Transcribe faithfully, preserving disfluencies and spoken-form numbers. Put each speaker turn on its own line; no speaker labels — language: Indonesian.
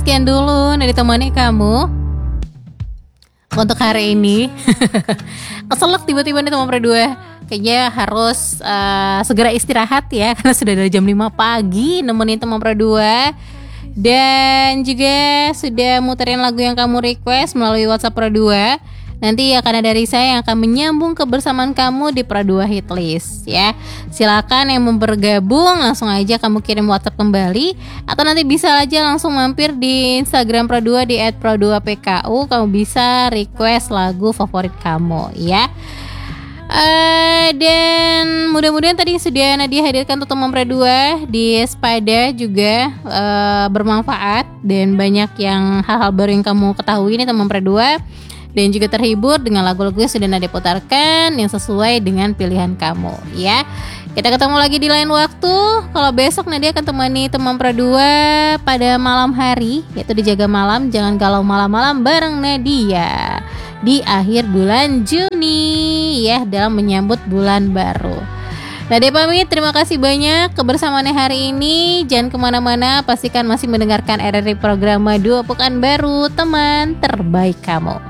sekian dulu dari temani kamu untuk hari ini. Keselak tiba-tiba nih teman berdua. Kayaknya harus uh, segera istirahat ya, karena sudah dari jam lima pagi nemenin teman berdua. Dan juga sudah muterin lagu yang kamu request melalui WhatsApp Produa. Nanti akan ada Risa yang akan menyambung kebersamaan kamu di Produa Hitlist ya. Silakan yang mau bergabung langsung aja kamu kirim WhatsApp kembali, atau nanti bisa aja langsung mampir di Instagram Produa di et produa p k u. Kamu bisa request lagu favorit kamu ya. Uh, dan mudah-mudahan tadi sudah Nadia hadirkan untuk teman Produa di Sepada juga uh, bermanfaat dan banyak yang hal-hal baru yang kamu ketahui nih teman Produa, dan juga terhibur dengan lagu-lagu yang sudah Nadia putarkan yang sesuai dengan pilihan kamu ya. Kita ketemu lagi di lain waktu. Kalau besok Nadia akan temani teman Produa pada malam hari, yaitu di Jaga Malam Jangan Galau Malam-Malam bareng Nadia di akhir bulan Juni ya, dalam menyambut bulan baru. Nadia pamit, terima kasih banyak kebersamaannya hari ini. Jangan kemana-mana, pastikan masih mendengarkan R R I Program Dua Pekan Baru, teman terbaik kamu.